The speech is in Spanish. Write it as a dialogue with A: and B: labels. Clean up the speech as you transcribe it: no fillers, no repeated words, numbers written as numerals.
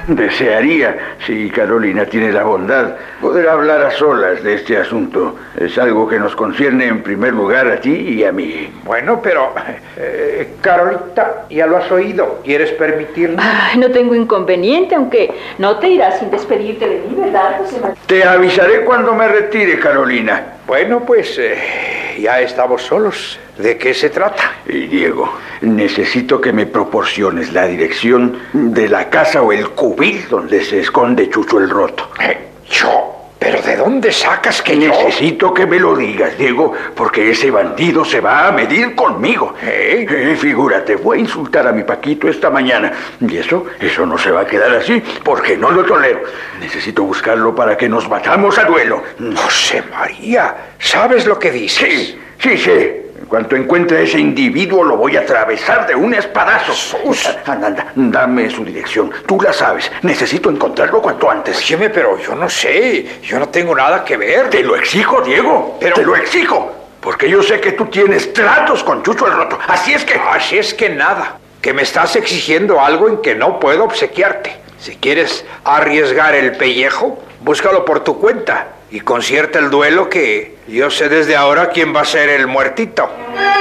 A: Desearía, si Carolina tiene la bondad, poder hablar a solas de este asunto. Es algo que nos concierne en primer lugar a ti y a mí.
B: Bueno, pero, Carolita, ya lo has oído. ¿Quieres permitirlo?
C: No tengo inconveniente, aunque no te irás sin despedirte de mí, ¿verdad, José María?
A: Te avisaré cuando me retire, Carolina.
B: Bueno, pues ya estamos solos. ¿De qué se trata?
A: Diego, necesito que me proporciones la dirección de la casa o el cubil donde se esconde Chucho el Roto.
B: ¿Yo? ¿Pero de dónde sacas que yo?
A: Necesito que me lo digas, Diego, porque ese bandido se va a medir conmigo. Figúrate, fue a insultar a mi Paquito esta mañana. Y eso no se va a quedar así, porque no lo tolero. Necesito buscarlo para que nos matamos a duelo.
B: José María, ¿sabes lo que dices?
A: Sí. En cuanto encuentre a ese individuo, lo voy a atravesar de un espadazo. Anda, dame su dirección. Tú la sabes. Necesito encontrarlo cuanto antes.
B: Óyeme, pero yo no sé. Yo no tengo nada que ver.
A: Te lo exijo, Diego. Te lo exijo. Porque yo sé que tú tienes tratos con Chucho el Roto. Así es que nada. Que me estás exigiendo algo en que no puedo obsequiarte. Si quieres arriesgar el pellejo, búscalo por tu cuenta. Y concierta el duelo que yo sé desde ahora quién va a ser el muertito.